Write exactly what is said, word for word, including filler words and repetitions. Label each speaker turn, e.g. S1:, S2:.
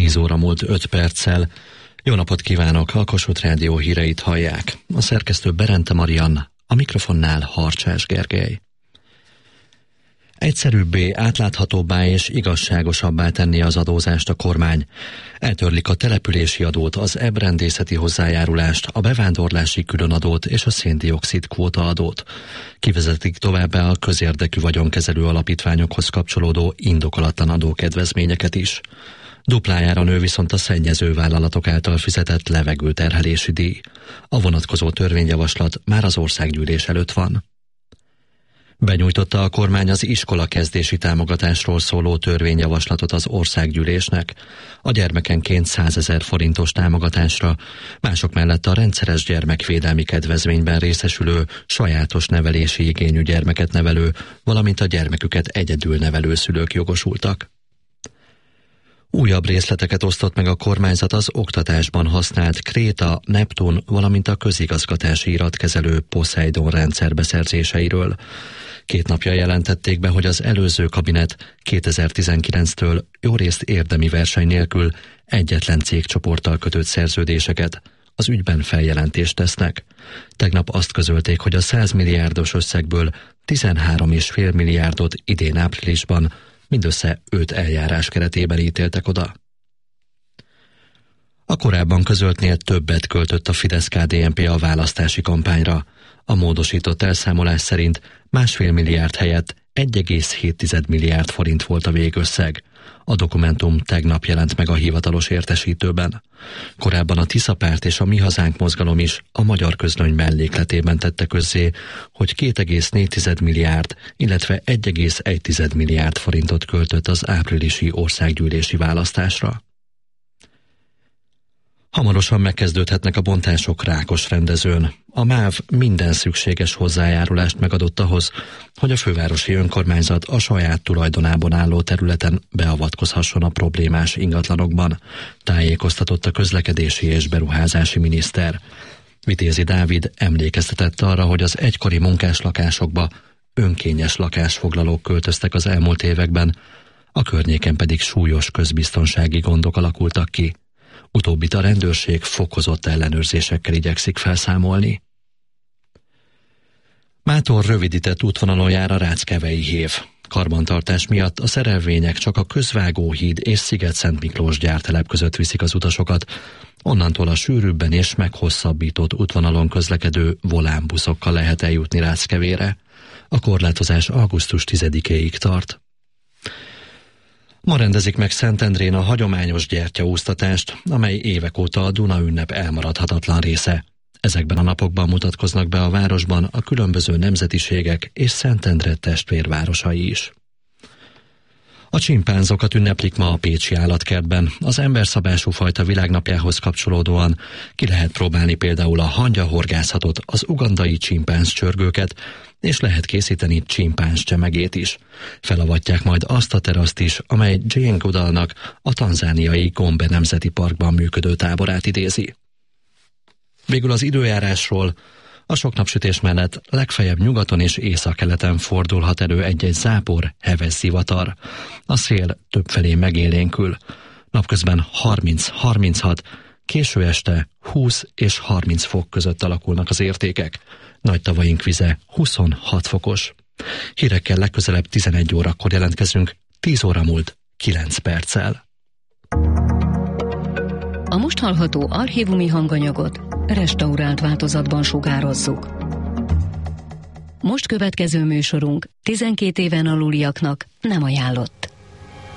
S1: tíz óra múlt öt perccel. Jó napot kívánok, a Kossuth Rádió híreit hallják. A szerkesztő Berente Marian, a mikrofonnál Harcsás Gergely. Egyszerűbbé, átláthatóbbá és igazságosabbá tenni az adózást a kormány. Eltörlik a települési adót, az ebrendészeti hozzájárulást, a bevándorlási különadót és a széndioxid kvóta adót. Kivezetik továbbá a közérdekű vagyonkezelő alapítványokhoz kapcsolódó indokolatlan adókedvezményeket is. Duplájára nő viszont a szennyező vállalatok által fizetett levegőterhelési díj. A vonatkozó törvényjavaslat már az országgyűlés előtt van. Benyújtotta a kormány az iskola kezdési támogatásról szóló törvényjavaslatot az országgyűlésnek. A gyermekenként százezer forintos támogatásra, mások mellett a rendszeres gyermekvédelmi kedvezményben részesülő, sajátos nevelési igényű gyermeket nevelő, valamint a gyermeküket egyedül nevelő szülők jogosultak. Újabb részleteket osztott meg a kormányzat az oktatásban használt Kréta, Neptun, valamint a közigazgatási iratkezelő Poseidon rendszer beszerzéseiről. Két napja jelentették be, hogy az előző kabinet kétezer-tizenkilenctől jórészt érdemi verseny nélkül egyetlen cégcsoporttal kötött szerződéseket, az ügyben feljelentést tesznek. Tegnap azt közölték, hogy a száz milliárdos összegből tizenhárom egész öt milliárdot idén áprilisban mindössze öt eljárás keretében ítéltek oda. A korábban közöltnél többet költött a Fidesz-ká dé en pé a választási kampányra. A módosított elszámolás szerint másfél milliárd helyett egy egész hét milliárd forint volt a végösszeg. A dokumentum tegnap jelent meg a hivatalos értesítőben. Korábban a Tisza Párt és a Mi Hazánk mozgalom is a Magyar Közlöny mellékletében tette közzé, hogy két egész négy milliárd, illetve egy egész egy milliárd forintot költött az áprilisi országgyűlési választásra. Hamarosan megkezdődhetnek a bontások Rákosrendezőn. A MÁV minden szükséges hozzájárulást megadott ahhoz, hogy a fővárosi önkormányzat a saját tulajdonában álló területen beavatkozhasson a problémás ingatlanokban, tájékoztatott a közlekedési és beruházási miniszter. Vitézi Dávid emlékeztetett arra, hogy az egykori munkáslakásokba önkényes lakásfoglalók költöztek az elmúlt években, a környéken pedig súlyos közbiztonsági gondok alakultak ki. Utóbbit a rendőrség fokozott ellenőrzésekkel igyekszik felszámolni. Mától rövidített útvonalon jár a Ráckevei hév. Karbantartás miatt a szerelvények csak a Közvágóhíd és Sziget-Szent Miklós gyártelep között viszik az utasokat, onnantól a sűrűbben és meghosszabbított útvonalon közlekedő volánbuszokkal lehet eljutni Ráckevére. A korlátozás augusztus tizedikéig tart. Ma rendezik meg Szentendrén a hagyományos gyertyaúsztatást, amely évek óta a Duna ünnep elmaradhatatlan része. Ezekben a napokban mutatkoznak be a városban a különböző nemzetiségek és Szentendre testvérvárosai is. A csimpánzokat ünneplik ma a pécsi állatkertben. Az emberszabású fajta világnapjához kapcsolódóan ki lehet próbálni például a hangyahorgászatot, az ugandai csimpánzcsörgőket, és lehet készíteni csimpánzcsemegét is. Felavatják majd azt a teraszt is, amely Jane Goodallnak a tanzániai Gombe Nemzeti Parkban működő táborát idézi. Végül az időjárásról: a sok napsütés mellett legfeljebb nyugaton és északkeleten fordulhat elő egy-egy zápor, heves zivatar. A szél többfelé megélénkül. Napközben harminc-harminchat, késő este húsz és harminc fok között alakulnak az értékek. Nagy tavaink vize huszonhat fokos. Hírekkel legközelebb tizenegy órakor jelentkezünk, tíz óra múlt kilenc perccel.
S2: A most hallható archívumi hanganyagot restaurált változatban sugározzuk. Most következő műsorunk tizenkét éven aluliaknak nem ajánlott.